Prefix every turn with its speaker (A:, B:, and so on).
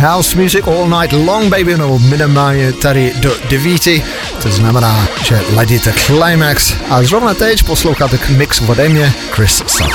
A: House Music All Night Long, baby, nebo minimálně tady do 9. To znamená, že ladíte Climax a zrovna teď posloucháte mix ode mě, Chris Sutton.